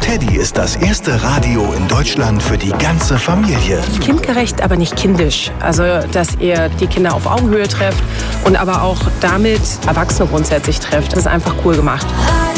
Teddy ist das erste Radio in Deutschland für die ganze Familie. Kindgerecht, aber nicht kindisch. Also, dass ihr die Kinder auf Augenhöhe trefft und aber auch damit Erwachsene grundsätzlich trefft. Das ist einfach cool gemacht.